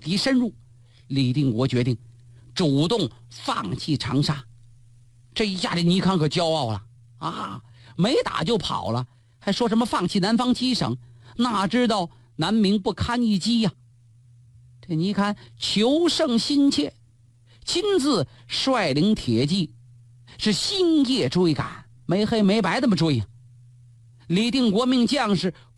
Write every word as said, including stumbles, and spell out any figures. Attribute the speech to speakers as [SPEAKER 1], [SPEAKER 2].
[SPEAKER 1] 敌深入，李定国决定主动放弃长沙。这一下这倪康可骄傲了啊，没打就跑了，还说什么放弃南方七省，哪知道南明不堪一击呀、啊！这倪康求胜心切，亲自率领铁骑，是星夜追赶，没黑没白这么追呀、啊！李定国命将士